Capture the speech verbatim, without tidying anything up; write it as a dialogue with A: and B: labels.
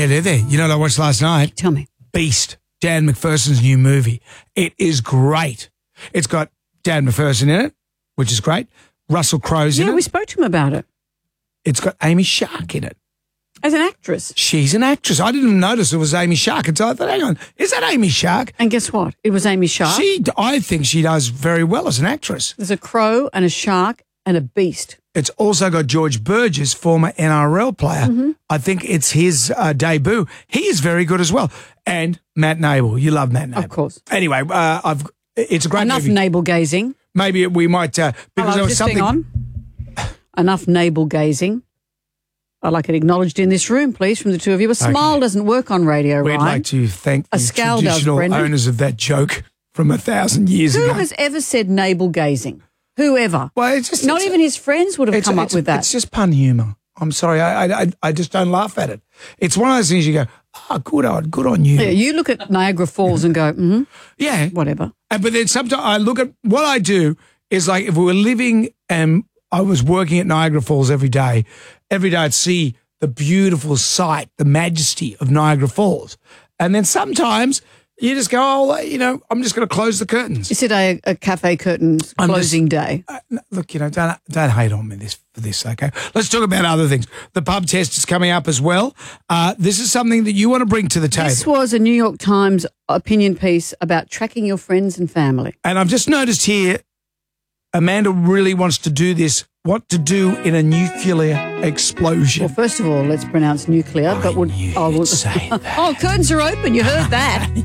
A: Yeah, they're there. You know what I watched last night?
B: Tell me.
A: Beast, Dan McPherson's new movie. It is great. It's got Dan McPherson in it, which is great. Russell Crowe's in
B: Yeah,
A: it.
B: we spoke to him about it.
A: It's got Amy Shark in it.
B: As an actress.
A: She's an actress. I didn't notice it was Amy Shark until I thought, hang on, is that Amy Shark?
B: And guess what? It was Amy Shark.
A: She, I think she does very well as an actress.
B: There's a crow and a shark and a beast.
A: It's also got George Burgess, former N R L player.
B: Mm-hmm.
A: I think it's his uh, debut. He is very good as well. And Matt Nable. You love Matt Nable.
B: Of course.
A: Anyway, uh, I've. It's a great
B: Enough
A: movie.
B: navel gazing.
A: Maybe we might, uh, because
B: Hello,
A: there was
B: just
A: something.
B: hang on. Enough navel gazing. I'd like it acknowledged in this room, please, from the two of you. A smile
A: Okay.
B: doesn't work on radio,
A: We'd
B: right?
A: like to thank
B: A
A: the
B: scowl does,
A: traditional
B: Brendan.
A: owners of that joke from a thousand years
B: Who
A: ago.
B: has ever said navel gazing? Whoever.
A: Well, it's just
B: Not
A: it's,
B: even his friends would have
A: it's,
B: come
A: it's,
B: up with that.
A: It's just pun humour. I'm sorry, I, I I just don't laugh at it. It's one of those things you go, oh, good on, good on you.
B: Yeah, you look at Niagara Falls and go, mm-hmm,
A: Yeah.
B: whatever.
A: And, but then sometimes I look at what I do is like if we were living and I was working at Niagara Falls every day, every day I'd see the beautiful sight, the majesty of Niagara Falls. And then sometimes you just go, oh, you know, I'm just going to close the curtains.
B: Is it a, a cafe curtains
A: I'm
B: closing
A: just-
B: day?
A: Uh, look, you know, don't don't hate on me this for this, okay? Let's talk about other things. The pub test is coming up as well. Uh, this is something that you want to bring to the table.
B: This was a New York Times opinion piece about tracking your friends and family.
A: And I've just noticed here, Amanda really wants to do this. What to do in a nuclear explosion?
B: Well, first of all, let's pronounce nuclear.
A: I
B: but we'll,
A: knew
B: oh,
A: you'd
B: we'll-
A: say that.
B: oh, curtains are open. You heard that.